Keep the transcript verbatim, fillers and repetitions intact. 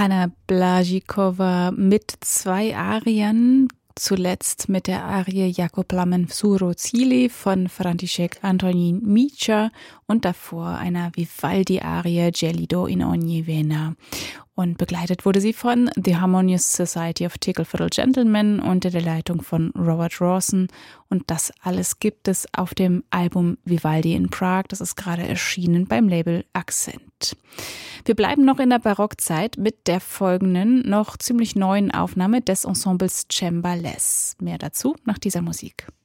Hanna Blažíková mit zwei Arien, zuletzt mit der Arie Jako plamen vzhůru cíli von František Antonín Mícha und davor einer Vivaldi-Arie Gelido in ogni vena. Und begleitet wurde sie von The Harmonious Society of Ticklefittle Gentlemen unter der Leitung von Robert Rawson. Und das alles gibt es auf dem Album Vivaldi in Prague. Das ist gerade erschienen beim Label Accent. Wir bleiben noch in der Barockzeit mit der folgenden, noch ziemlich neuen Aufnahme des Ensembles Cembales. Mehr dazu nach dieser Musik.